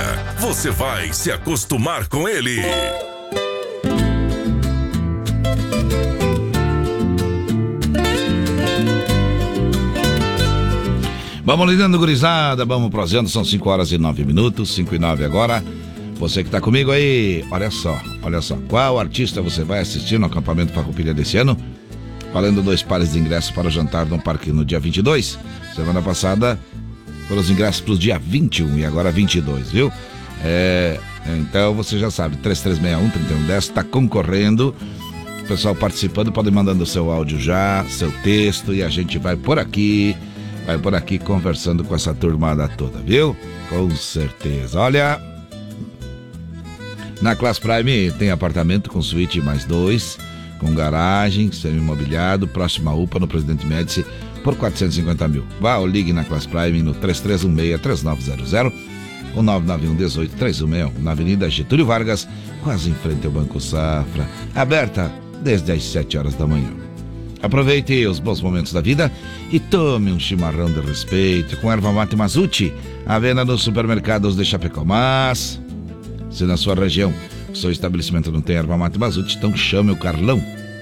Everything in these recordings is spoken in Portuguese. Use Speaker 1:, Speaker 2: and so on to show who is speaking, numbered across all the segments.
Speaker 1: você vai se acostumar com ele.
Speaker 2: Vamos lidando, gurizada, vamos prosseando, são 5h09, 5h09 agora. Você que tá comigo aí, olha só, qual artista você vai assistir no acampamento Farroupilha desse ano? Valendo 2 pares de ingressos para o jantar no parque no dia 22. Semana passada foram os ingressos para o dia 21 e agora 22, viu? Então você já sabe, 3361-3110 está concorrendo. O pessoal participando, pode mandando o seu áudio já, seu texto, e a gente vai por aqui conversando com essa turmada toda, viu? Com certeza. Olha, na Class Prime tem apartamento com suíte mais 2, com garagem, semi-imobiliado, próxima UPA no Presidente Médici, por 450 mil. Vá ou ligue na Class Prime no 3316-3900 ou 991-18-3161, na Avenida Getúlio Vargas, quase em frente ao Banco Safra, aberta desde as 7 horas da manhã. Aproveite os bons momentos da vida e tome um chimarrão de respeito com erva mate Mazuti, à venda nos supermercados de Chapecó. Mas, se na sua região o seu estabelecimento não tem erva mate Mazuti, então chame o Carlão.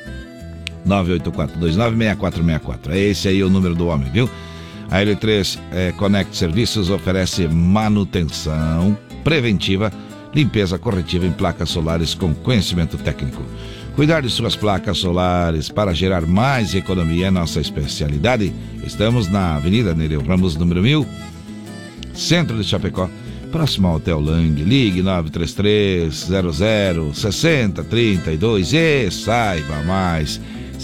Speaker 2: 984296464. É esse aí o número do homem, viu? A L3 Connect Serviços oferece manutenção preventiva, limpeza corretiva em placas solares com conhecimento técnico. Cuidar de suas placas solares para gerar mais economia é nossa especialidade. Estamos na Avenida Nereu Ramos, número 1000, centro de Chapecó, próximo ao Hotel Lang. Ligue 933006032 e saiba mais.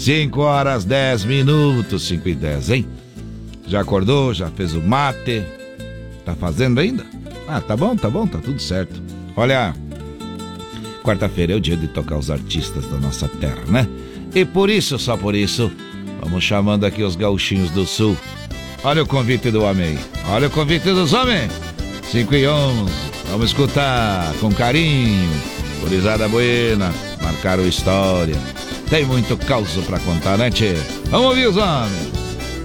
Speaker 2: 5h10, 5h10, hein? Já acordou? Já fez o mate? Tá fazendo ainda? Ah, tá bom, tá tudo certo. Olha, quarta-feira é o dia de tocar os artistas da nossa terra, né? E por isso, só por isso, vamos chamando aqui os gauchinhos do sul. Olha o convite do homem, olha o convite dos homens. 5h11, vamos escutar com carinho. Gurizada buena, marcaram história. Tem muito caos pra contar, né, tchê? Vamos ouvir os homens.